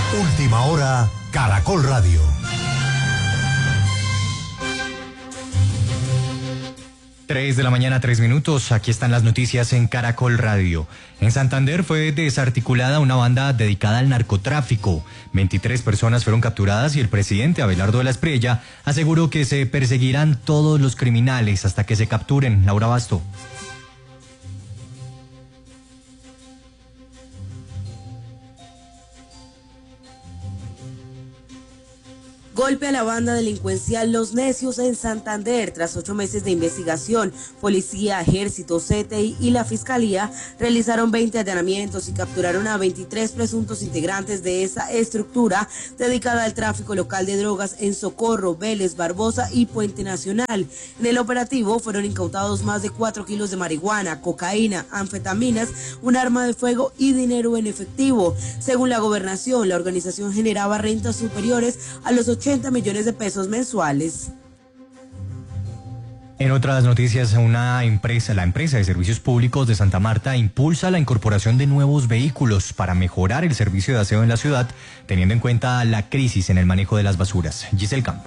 Última hora, Caracol Radio. 3 de la mañana, 3 minutos. Aquí están las noticias en Caracol Radio. En Santander fue desarticulada una banda dedicada al narcotráfico. 23 personas fueron capturadas y el presidente Abelardo de la Espriella aseguró que se perseguirán todos los criminales hasta que se capturen. Laura Basto. Golpe a la banda delincuencial Los Necios en Santander. Tras 8 meses de investigación, policía, ejército, CTI y la fiscalía realizaron 20 allanamientos y capturaron a 23 presuntos integrantes de esa estructura dedicada al tráfico local de drogas en Socorro, Vélez, Barbosa y Puente Nacional. En el operativo fueron incautados más de 4 kilos de marihuana, cocaína, anfetaminas, un arma de fuego y dinero en efectivo. Según la gobernación, la organización generaba rentas superiores a los 80 millones de pesos mensuales. En otras noticias, la empresa de servicios públicos de Santa Marta impulsa la incorporación de nuevos vehículos para mejorar el servicio de aseo en la ciudad, teniendo en cuenta la crisis en el manejo de las basuras. Giselle Campo.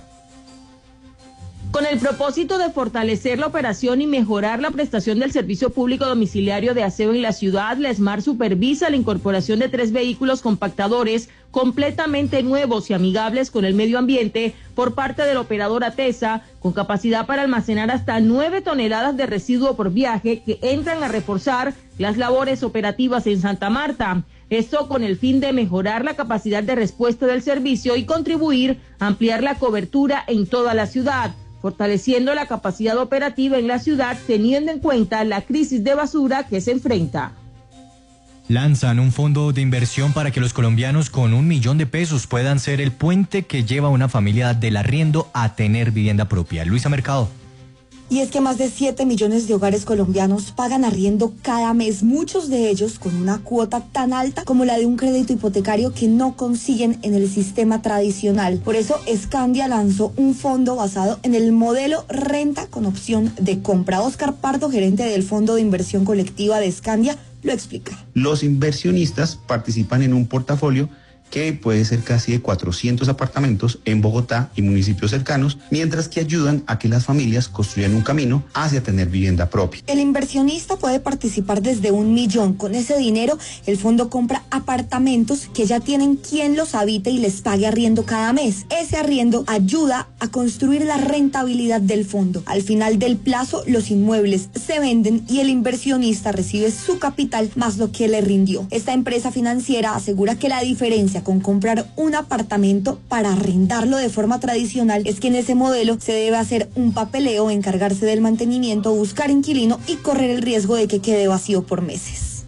Con el propósito de fortalecer la operación y mejorar la prestación del servicio público domiciliario de aseo en la ciudad, la SMART supervisa la incorporación de 3 vehículos compactadores completamente nuevos y amigables con el medio ambiente por parte del operador ATESA, con capacidad para almacenar hasta 9 toneladas de residuo por viaje que entran a reforzar las labores operativas en Santa Marta. Esto con el fin de mejorar la capacidad de respuesta del servicio y contribuir a ampliar la cobertura en toda la ciudad, fortaleciendo la capacidad operativa en la ciudad teniendo en cuenta la crisis de basura que se enfrenta. Lanzan un fondo de inversión para que los colombianos con $1 millón puedan ser el puente que lleva a una familia del arriendo a tener vivienda propia. Luisa Mercado. Y es que más de 7 millones de hogares colombianos pagan arriendo cada mes, muchos de ellos con una cuota tan alta como la de un crédito hipotecario que no consiguen en el sistema tradicional. Por eso Scandia lanzó un fondo basado en el modelo renta con opción de compra. Oscar Pardo, gerente del Fondo de Inversión Colectiva de Scandia, lo explica. Los inversionistas participan en un portafolio que puede ser casi de 400 apartamentos en Bogotá y municipios cercanos, mientras que ayudan a que las familias construyan un camino hacia tener vivienda propia. El inversionista puede participar desde $1 millón. Con ese dinero, el fondo compra apartamentos que ya tienen quien los habite y les pague arriendo cada mes. Ese arriendo ayuda a construir la rentabilidad del fondo. Al final del plazo, los inmuebles se venden y el inversionista recibe su capital más lo que le rindió. Esta empresa financiera asegura que la diferencia con comprar un apartamento para arrendarlo de forma tradicional es que en ese modelo se debe hacer un papeleo, encargarse del mantenimiento, buscar inquilino y correr el riesgo de que quede vacío por meses.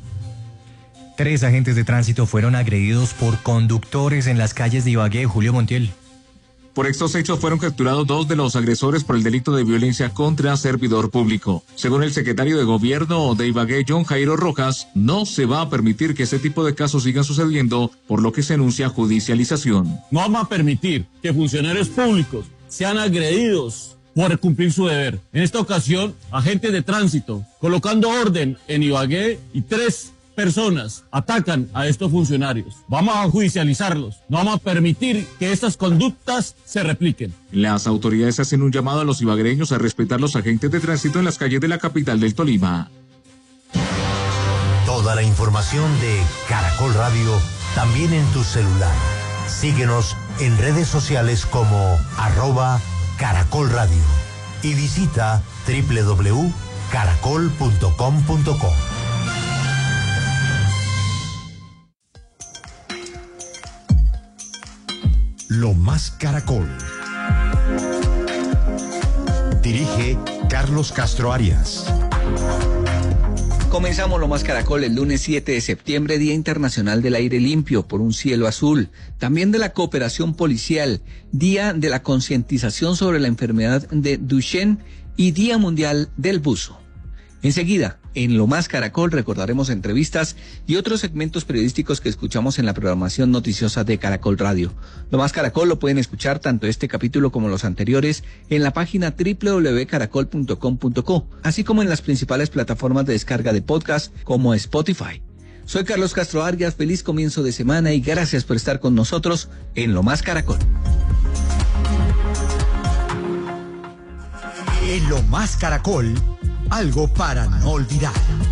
3 agentes de tránsito fueron agredidos por conductores en las calles de Ibagué. Julio Montiel. Por estos hechos fueron capturados 2 de los agresores por el delito de violencia contra servidor público. Según el secretario de Gobierno de Ibagué, John Jairo Rojas, no se va a permitir que este tipo de casos sigan sucediendo, por lo que se anuncia judicialización. No vamos a permitir que funcionarios públicos sean agredidos por cumplir su deber. En esta ocasión, agentes de tránsito, colocando orden en Ibagué y 3 personas atacan a estos funcionarios. Vamos a judicializarlos. No vamos a permitir que estas conductas se repliquen. Las autoridades hacen un llamado a los ibaguereños a respetar los agentes de tránsito en las calles de la capital del Tolima. Toda la información de Caracol Radio también en tu celular. Síguenos en redes sociales como @Caracol Radio y visita www.caracol.com.co. Lo más Caracol. Dirige Carlos Castro Arias. Comenzamos Lo más Caracol el lunes 7 de septiembre, Día Internacional del Aire Limpio por un Cielo Azul. También de la cooperación policial, Día de la concientización sobre la enfermedad de Duchenne y Día Mundial del Buzo. Enseguida, en Lo Más Caracol recordaremos entrevistas y otros segmentos periodísticos que escuchamos en la programación noticiosa de Caracol Radio. Lo Más Caracol lo pueden escuchar tanto este capítulo como los anteriores en la página www.caracol.com.co, así como en las principales plataformas de descarga de podcast como Spotify. Soy Carlos Castro Arias, feliz comienzo de semana y gracias por estar con nosotros en Lo Más Caracol. En Lo Más Caracol, algo para no olvidar.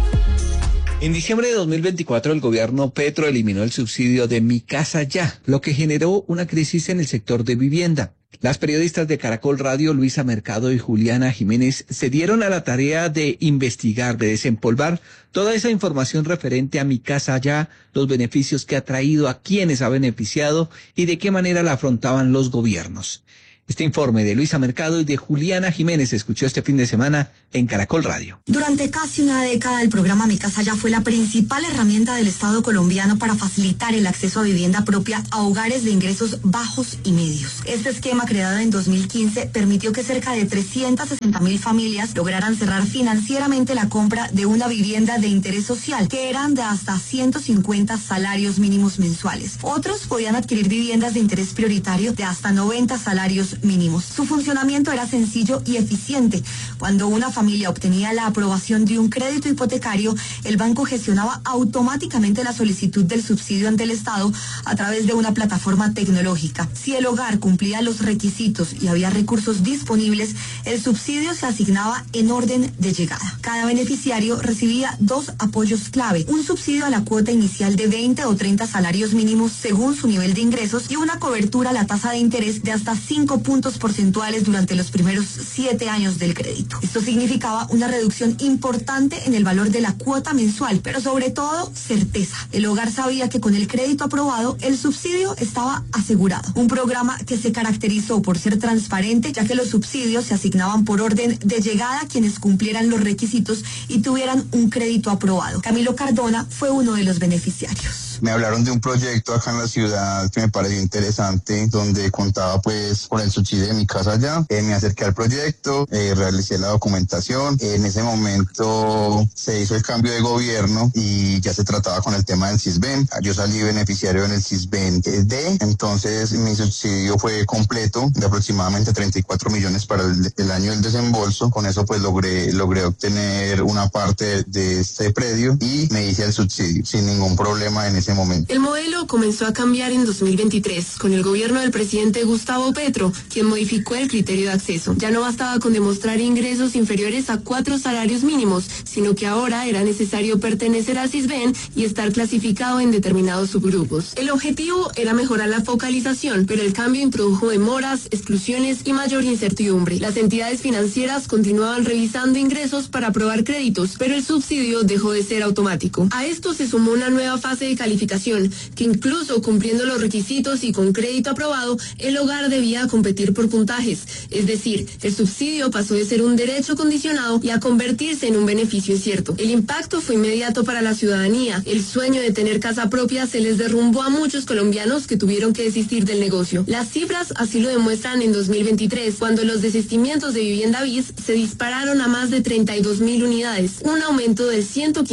En diciembre de 2024, el gobierno Petro eliminó el subsidio de Mi Casa Ya, lo que generó una crisis en el sector de vivienda. Las periodistas de Caracol Radio, Luisa Mercado y Juliana Jiménez, se dieron a la tarea de investigar, de desempolvar toda esa información referente a Mi Casa Ya, los beneficios que ha traído, a quienes ha beneficiado y de qué manera la afrontaban los gobiernos. Este informe de Luisa Mercado y de Juliana Jiménez se escuchó este fin de semana en Caracol Radio. Durante casi una década, el programa Mi Casa Ya fue la principal herramienta del Estado colombiano para facilitar el acceso a vivienda propia a hogares de ingresos bajos y medios. Este esquema, creado en 2015, permitió que cerca de 360.000 familias lograran cerrar financieramente la compra de una vivienda de interés social, que eran de hasta 150 salarios mínimos mensuales. Otros podían adquirir viviendas de interés prioritario de hasta 90 salarios mínimos. Su funcionamiento era sencillo y eficiente. Cuando una familia obtenía la aprobación de un crédito hipotecario, el banco gestionaba automáticamente la solicitud del subsidio ante el Estado a través de una plataforma tecnológica. Si el hogar cumplía los requisitos y había recursos disponibles, el subsidio se asignaba en orden de llegada. Cada beneficiario recibía 2 apoyos clave: un subsidio a la cuota inicial de 20 o 30 salarios mínimos según su nivel de ingresos y una cobertura a la tasa de interés de hasta 5 puntos porcentuales durante los primeros 7 años del crédito. Esto significaba una reducción importante en el valor de la cuota mensual, pero sobre todo certeza. El hogar sabía que con el crédito aprobado, el subsidio estaba asegurado. Un programa que se caracterizó por ser transparente, ya que los subsidios se asignaban por orden de llegada a quienes cumplieran los requisitos y tuvieran un crédito aprobado. Camilo Cardona fue uno de los beneficiarios. Me hablaron de un proyecto acá en la ciudad que me pareció interesante, donde contaba pues con el subsidio de Mi Casa Ya. Me acerqué al proyecto, realicé la documentación. En ese momento se hizo el cambio de gobierno y ya se trataba con el tema del CISBEN. Yo salí beneficiario en el CISBEN D, entonces mi subsidio fue completo de aproximadamente 34 millones para el año del desembolso. Con eso pues logré obtener una parte de este predio y me hice el subsidio sin ningún problema en ese momento. El modelo comenzó a cambiar en 2023 con el gobierno del presidente Gustavo Petro, quien modificó el criterio de acceso. Ya no bastaba con demostrar ingresos inferiores a 4 salarios mínimos, sino que ahora era necesario pertenecer al CISBEN y estar clasificado en determinados subgrupos. El objetivo era mejorar la focalización, pero el cambio introdujo demoras, exclusiones y mayor incertidumbre. Las entidades financieras continuaban revisando ingresos para aprobar créditos, pero el subsidio dejó de ser automático. A esto se sumó una nueva fase de calificación que incluso cumpliendo los requisitos y con crédito aprobado, el hogar debía competir por puntajes. Es decir, el subsidio pasó de ser un derecho condicionado y a convertirse en un beneficio incierto. El impacto fue inmediato para la ciudadanía. El sueño de tener casa propia se les derrumbó a muchos colombianos que tuvieron que desistir del negocio. Las cifras así lo demuestran en 2023, cuando los desistimientos de vivienda BIS se dispararon a más de 32.000 unidades, un aumento del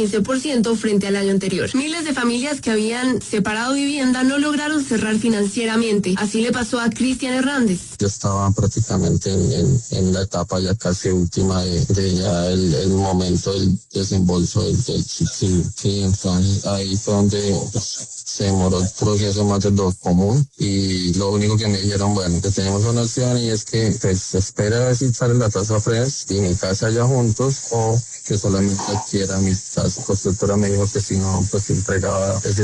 115% frente al año anterior. Miles de familias que habían separado vivienda no lograron cerrar financieramente. Así le pasó a Cristian Hernández. Yo estaba prácticamente en la etapa ya casi última de ya el momento del desembolso del subsidio. Sí, entonces ahí fue donde se demoró el proceso más del lo común y lo único que me dijeron, bueno, que tenemos una opción y es que pues espera a ver si sale la tasa FRES y Mi Casa Ya juntos o que solamente adquiera Mi Casa. Constructora me dijo que si no, pues entregaba ese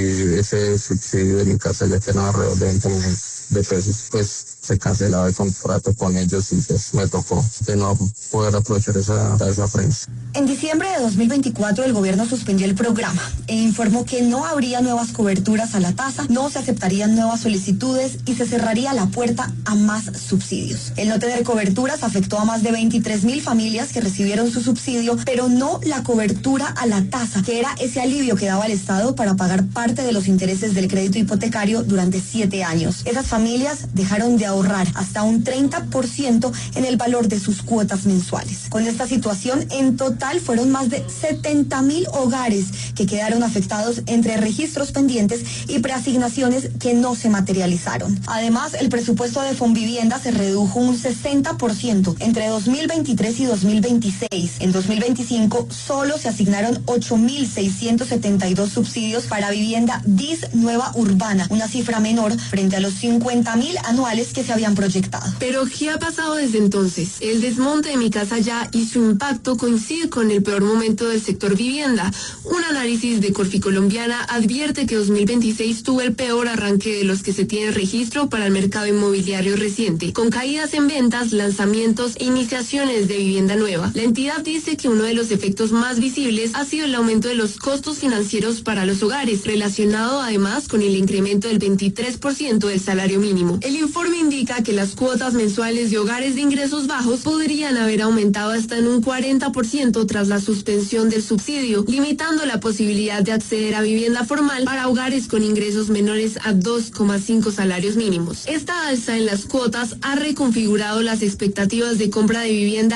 subsidio de Mi Casa Ya, que era alrededor de 20 millones de pesos, pues se cancelaba el contrato con ellos y pues me tocó de no poder aprovechar esa prensa. En diciembre de 2024 el gobierno suspendió el programa e informó que no habría nuevas coberturas a la tasa, no se aceptarían nuevas solicitudes y se cerraría la puerta a más subsidios. El no tener coberturas afectó a más de 23.000 familias que recibieron su subsidio, pero no la cobertura a la tasa, que era ese alivio que daba el Estado para pagar parte de los intereses del crédito hipotecario durante 7 años. Esas familias dejaron de ahorrar hasta un 30% en el valor de sus cuotas mensuales. Con esta situación, en total fueron más de 70.000 hogares que quedaron afectados entre registros pendientes y preasignaciones que no se materializaron. Además, el presupuesto de Fonvivienda se redujo un 60% entre 2023 y 2026. En 2025 solo se asignaron 8.672 subsidios para vivienda DIS nueva urbana, una cifra menor frente a los 50.000 anuales que se habían proyectado. Pero ¿qué ha pasado desde entonces? El desmonte de Mi Casa Ya y su impacto coincide con el peor momento del sector vivienda. Un análisis de Corficolombiana advierte que 2026 tuvo el peor arranque de los que se tiene registro para el mercado inmobiliario reciente, con caídas en ventas, lanzamientos e iniciaciones de vivienda nueva. La entidad dice que uno de los efectos más visibles ha sido el aumento de los costos financieros para los hogares, relacionado además con el incremento del 23% del salario mínimo. El informe indica que las cuotas mensuales de hogares de ingresos bajos podrían haber aumentado hasta en un 40% tras la suspensión del subsidio, limitando la posibilidad de acceder a vivienda formal para hogares con ingresos menores a 2,5 salarios mínimos. Esta alza en las cuotas ha reconfigurado las expectativas de compra de vivienda